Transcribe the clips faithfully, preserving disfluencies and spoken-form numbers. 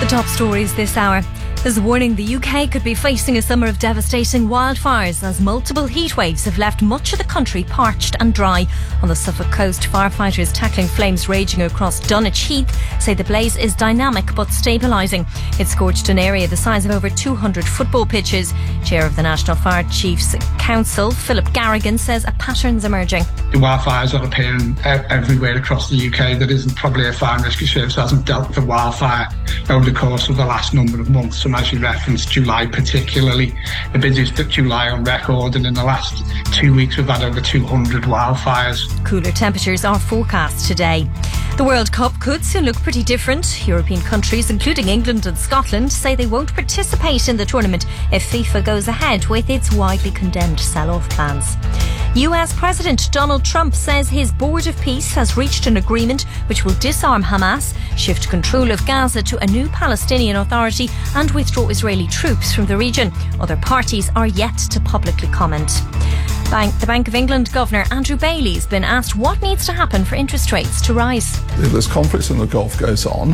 top stories this hour. There's a warning the U K could be facing a summer of devastating wildfires as multiple heat waves have left much of the country parched and dry. On the Suffolk coast, firefighters tackling flames raging across Dunwich Heath say the blaze is dynamic but stabilising. It scorched an area the size of over two hundred football pitches. Chair of the National Fire Chiefs Council, Philip Garrigan, says a pattern's emerging. The wildfires are appearing everywhere across the U K. There isn't probably a fire and rescue service that hasn't dealt with a wildfire over the course of the last number of months. And as you referenced, July particularly, the busiest July on record, and in the last two weeks we've had over two hundred wildfires. Cooler temperatures are forecast today. The World Cup could soon look pretty different. European countries, including England and Scotland, say they won't participate in the tournament if FIFA goes ahead with its widely condemned sell-off plans. U S President Donald Trump says his Board of Peace has reached an agreement which will disarm Hamas, shift control of Gaza to a new Palestinian Authority and withdraw Israeli troops from the region. Other parties are yet to publicly comment. Bank, the Bank of England Governor Andrew Bailey has been asked what needs to happen for interest rates to rise. If this conflict in the Gulf goes on,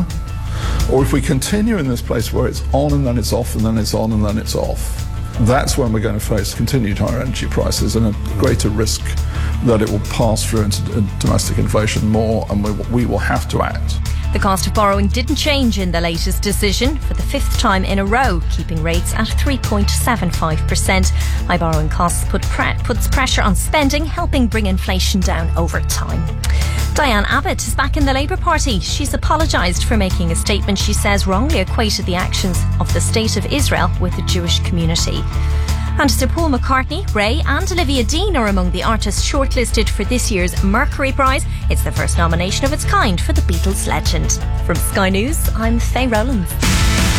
or if we continue in this place where it's on and then it's off and then it's on and then it's off, that's when we're going to face continued higher energy prices and a greater risk that it will pass through into domestic inflation more, and we, we will have to act. The cost of borrowing didn't change in the latest decision for the fifth time in a row, keeping rates at three point seven five percent. High borrowing costs put pre- puts pressure on spending, helping bring inflation down over time. Diane Abbott is back in the Labour Party. She's apologised for making a statement she says wrongly equated the actions of the State of Israel with the Jewish community. And Sir Paul McCartney, Ray and Olivia Dean are among the artists shortlisted for this year's Mercury Prize. It's the first nomination of its kind for the Beatles legend. From Sky News, I'm Faye Rowlands.